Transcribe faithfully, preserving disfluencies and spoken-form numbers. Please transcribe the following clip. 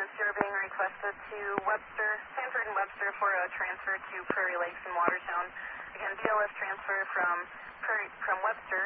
ambulance. You're being requested to Webster, Sanford and Webster for a transfer to Prairie Lakes in Watertown. Again, B L S transfer from Prairie, from Webster